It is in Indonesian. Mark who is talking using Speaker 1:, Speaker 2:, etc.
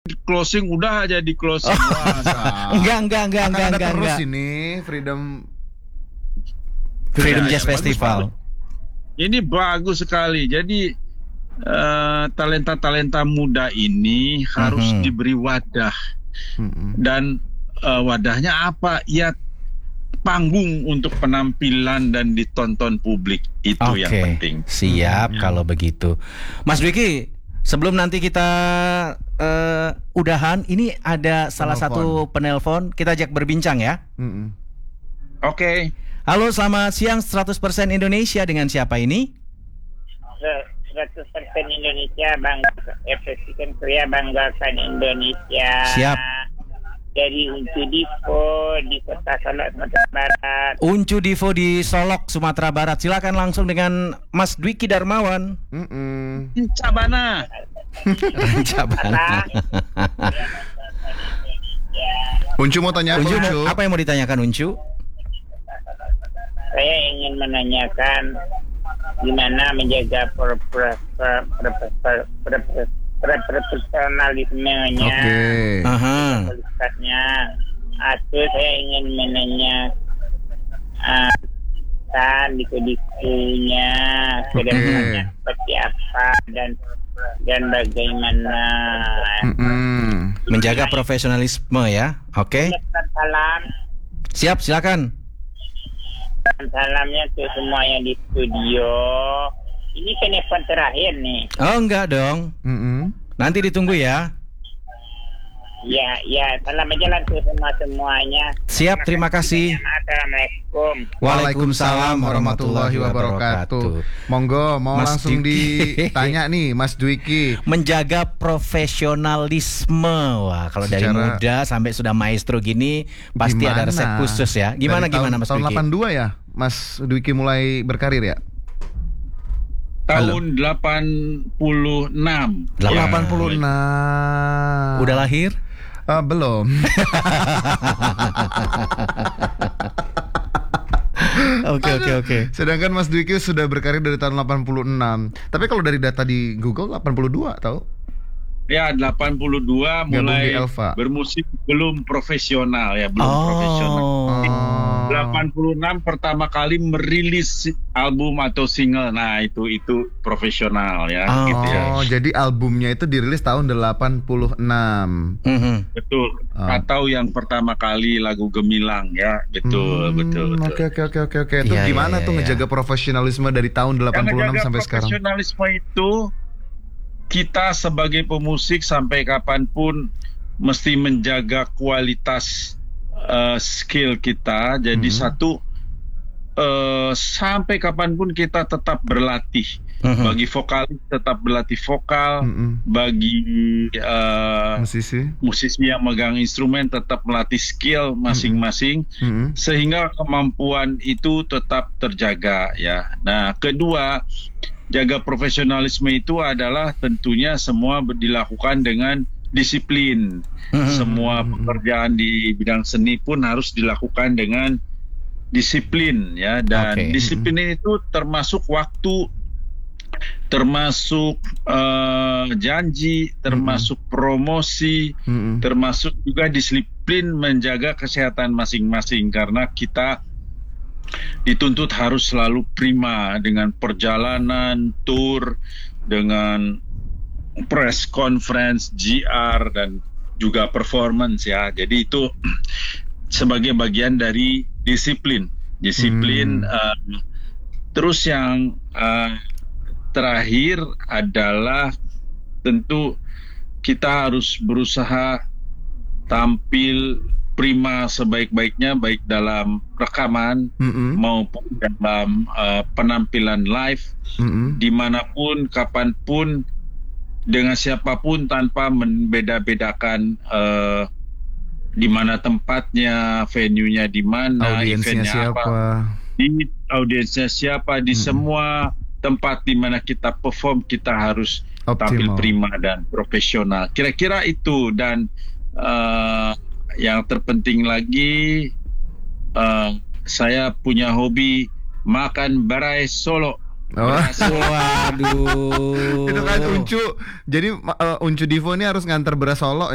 Speaker 1: closing udah aja di closing.
Speaker 2: Enggak.
Speaker 3: Terus ini Freedom
Speaker 2: Jazz Festival.
Speaker 1: Ini bagus sekali. Jadi talenta-talenta muda ini harus diberi wadah. Dan wadahnya apa? Ya panggung untuk penampilan dan ditonton publik. Itu yang penting.
Speaker 2: Siap kalau begitu. Mas Dwiki, sebelum nanti kita udahan, ini ada salah satu penelpon, kita ajak berbincang ya.
Speaker 1: Oke.
Speaker 2: Halo, selamat siang 100% Indonesia, dengan siapa ini?
Speaker 4: 100% Indonesia, banggakan Korea, banggakan Indonesia.
Speaker 2: Siap.
Speaker 4: Dari Uncu Divo di Kota Solok, Sumatera Barat.
Speaker 2: Uncu Divo di Solok, Sumatera Barat. Silakan langsung dengan Mas Dwiki Darmawan.
Speaker 1: Cabana.
Speaker 2: Cabana.
Speaker 3: Uncu mau tanya apa, Uncu?
Speaker 2: Apa yang mau ditanyakan, Uncu?
Speaker 4: Saya ingin menanyakan gimana menjaga profesionalismenya. Kualitasnya. Atau saya ingin menanyakan dikunya kedepannya seperti apa dan bagaimana.
Speaker 2: Menjaga profesionalisme ya. Oke.
Speaker 4: Salam.
Speaker 2: Siap, silakan.
Speaker 4: Salamnya tuh semuanya di studio. Ini telepon terakhir nih.
Speaker 2: Oh, enggak dong. Nanti ditunggu ya.
Speaker 4: Ya, salam aja lah tuh semuanya.
Speaker 2: Siap, terima kasih.
Speaker 4: Assalamualaikum.
Speaker 3: Waalaikumsalam warahmatullahi wabarakatuh. Monggo, mau
Speaker 2: Mas
Speaker 3: langsung
Speaker 2: Dwiki.
Speaker 3: ditanya nih, Mas Dwiki.
Speaker 2: Menjaga profesionalisme. Wah, kalau dari muda sampai sudah maestro gini, pasti ada resep khusus ya. Gimana Mas
Speaker 3: tahun
Speaker 2: Dwiki?
Speaker 3: Tahun 82 ya, Mas Dwiki mulai berkarir ya?
Speaker 1: Tahun 86.
Speaker 3: 86.
Speaker 2: Udah lahir?
Speaker 3: Belum.
Speaker 2: Oke.
Speaker 3: Sedangkan Mas Dwiki sudah berkarir dari tahun 86. Tapi kalau dari data di Google 82 tahu?
Speaker 1: Ya, 82 mulai bermusik belum profesional ya, profesional. 86 pertama kali merilis album atau single. Nah, itu profesional ya, gitu ya.
Speaker 3: Jadi albumnya itu dirilis tahun 86.
Speaker 1: Betul. Atau yang pertama kali lagu Gemilang ya, betul.
Speaker 3: Oke. Itu gimana tuh ngejaga profesionalisme dari tahun 86 sampai sekarang?
Speaker 1: Profesionalisme itu kita sebagai pemusik sampai kapanpun mesti menjaga kualitas skill kita. Jadi sampai kapanpun kita tetap berlatih. Bagi vokalis tetap berlatih vokal. Bagi musisi yang megang instrumen tetap melatih skill masing-masing. Sehingga kemampuan itu tetap terjaga ya. Nah, kedua, jaga profesionalisme itu adalah tentunya semua dilakukan dengan disiplin. Semua pekerjaan di bidang seni pun harus dilakukan dengan disiplin ya, dan disiplin itu termasuk waktu, termasuk janji, termasuk promosi, termasuk juga disiplin menjaga kesehatan masing-masing, karena kita dituntut harus selalu prima dengan perjalanan, tour, dengan press conference, GR, dan juga performance ya. Jadi itu sebagai bagian dari disiplin. Terus yang terakhir adalah tentu kita harus berusaha tampil prima sebaik-baiknya, baik dalam rekaman maupun dalam penampilan live, dimanapun, kapanpun, dengan siapapun, tanpa membeda-bedakan di mana tempatnya, venue-nya di mana, eventnya apa, di audiensnya siapa, di semua tempat di mana kita perform kita harus tampil prima dan profesional. Kira-kira itu. Dan yang terpenting lagi, saya punya hobi makan barai Solo.
Speaker 2: Waduh.
Speaker 3: Itu kan Uncu. Jadi Uncu Divo ini harus nganter beras Solo.